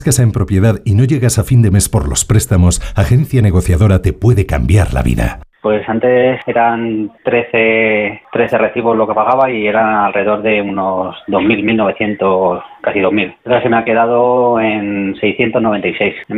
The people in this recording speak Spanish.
Casa en propiedad y no llegas a fin de mes por los préstamos, Agencia Negociadora te puede cambiar la vida. Pues antes eran 13 recibos lo que pagaba y eran alrededor de unos 2.000, 1.900, casi 2.000. Ahora se me ha quedado en 696.